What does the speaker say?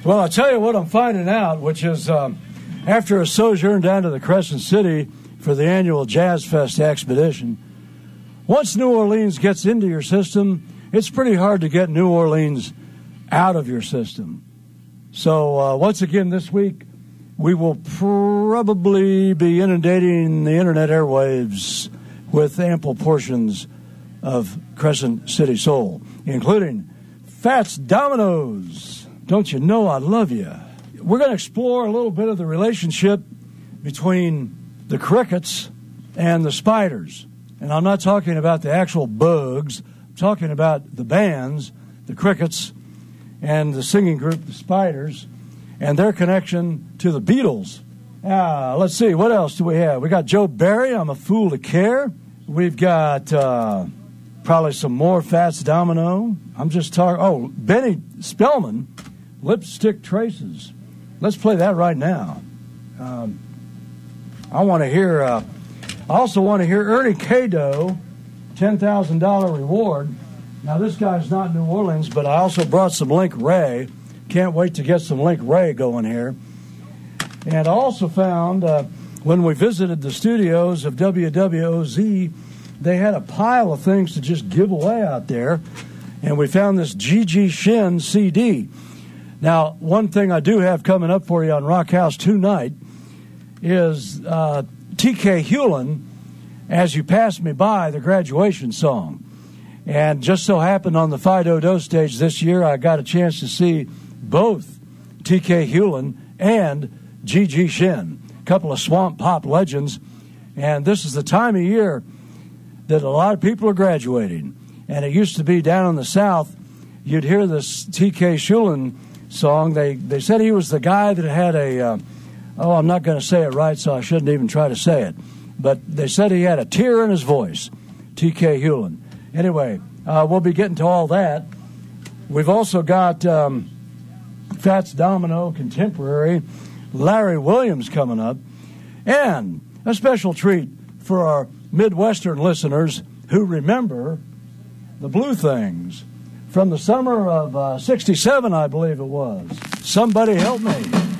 Well, I'll tell you what I'm finding out, which is after a sojourn down to the Crescent City for the annual Jazz Fest expedition, once New Orleans gets into your system, it's pretty hard to get New Orleans out of your system. So once again this week, we will probably be inundating the internet airwaves with ample portions of Crescent City soul, including Fats Dominoes. Don't you know I love you? We're going to explore a little bit of the relationship between the crickets and the spiders. And I'm not talking about the actual bugs. I'm talking about the bands, the crickets, and the singing group, the Spiders, and their connection to the Beatles. Let's see, what else do we have? We got Joe Barry, I'm a Fool to Care. We've got probably some more Fats Domino. I'm just talking, Benny Spellman, Lipstick Traces. Let's play that right now. I want to hear, I also want to hear Ernie Cado, $10,000 reward. Now, this guy's not New Orleans, but I also brought some Link Ray. Can't wait to get some Link Ray going here. And I also found, when we visited the studios of WWOZ, they had a pile of things to just give away out there. And we found this Gigi Shin CD. Now, one thing I do have coming up for you on Rock House tonight is T.K. Hewlin, As You Pass Me By, the graduation song. And just so happened on the Fido stage this year, I got a chance to see both T.K. Hewlin and Gigi Shin, a couple of swamp pop legends. And this is the time of year that a lot of people are graduating. And it used to be down in the South, you'd hear this T.K. Hewlin song. They said he was the guy that had I'm not going to say it right, so I shouldn't even try to say it. But they said he had a tear in his voice, T.K. Hewlin. Anyway, we'll be getting to all that. We've also got Fats Domino, contemporary, Larry Williams coming up, and a special treat for our Midwestern listeners who remember the Blue Things from the summer of 67, I believe it was. Somebody Help Me.